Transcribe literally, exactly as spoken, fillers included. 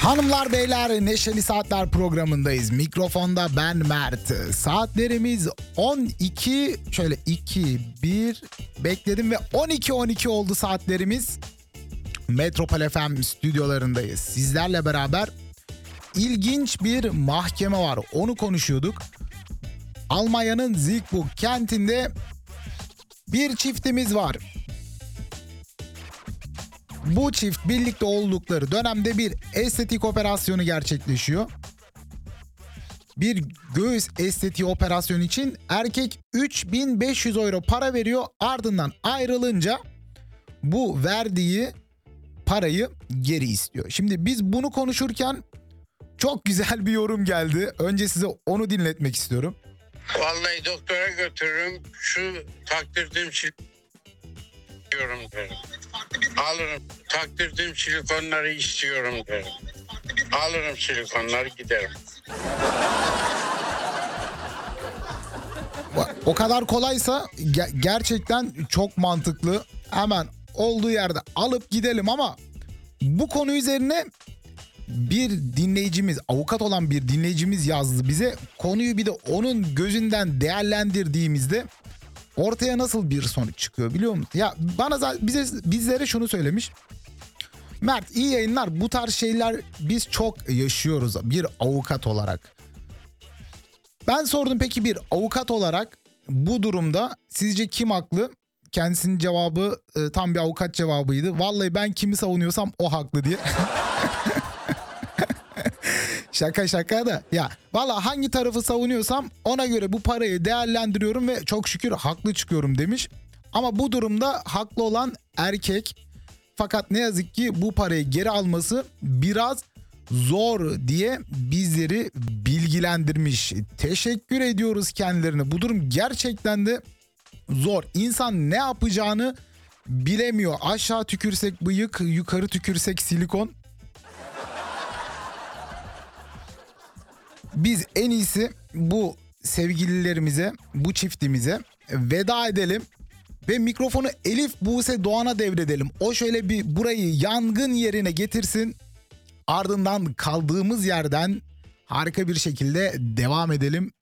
Hanımlar beyler, Neşeli Saatler programındayız. Mikrofonda ben Mert. Saatlerimiz on iki, şöyle iki, bir bekledim ve on iki on iki oldu saatlerimiz. Metropol F M stüdyolarındayız. Sizlerle beraber ilginç bir mahkeme var. Onu konuşuyorduk. Almanya'nın Siegburg kentinde bir çiftimiz var. Bu çift birlikte oldukları dönemde bir estetik operasyonu gerçekleşiyor. Bir göğüs estetiği operasyonu için erkek üç bin beş yüz euro para veriyor. Ardından ayrılınca bu verdiği parayı geri istiyor. Şimdi biz bunu konuşurken çok güzel bir yorum geldi. Önce size onu dinletmek istiyorum. Vallahi doktora götürürüm. Şu takdirdiğim istiyorum derim. Alırım. Takdirdiğim silikonları istiyorum derim. Alırım silikonları giderim. O kadar kolaysa ge- gerçekten çok mantıklı. Hemen olduğu yerde alıp gidelim ama bu konu üzerine bir dinleyicimiz, avukat olan bir dinleyicimiz yazdı bize. Konuyu bir de onun gözünden değerlendirdiğimizde ortaya nasıl bir sonuç çıkıyor biliyor musun? Ya bana bize bizlere şunu söylemiş. Mert, iyi yayınlar. Bu tarz şeyler biz çok yaşıyoruz bir avukat olarak. Ben sordum, peki bir avukat olarak bu durumda sizce kim haklı? Kendisinin cevabı e, tam bir avukat cevabıydı. Vallahi ben kimi savunuyorsam o haklı diye. Şaka şaka da ya valla hangi tarafı savunuyorsam ona göre bu parayı değerlendiriyorum ve çok şükür haklı çıkıyorum demiş. Ama bu durumda haklı olan erkek, fakat ne yazık ki bu parayı geri alması biraz zor diye bizleri bilgilendirmiş. Teşekkür ediyoruz kendilerine. Bu durum gerçekten de zor. İnsan ne yapacağını bilemiyor. Aşağı tükürsek bıyık, yukarı tükürsek silikon. Biz en iyisi bu sevgililerimize, bu çiftimize veda edelim ve mikrofonu Elif Buse Doğan'a devredelim. O şöyle bir burayı yangın yerine getirsin. Ardından kaldığımız yerden harika bir şekilde devam edelim.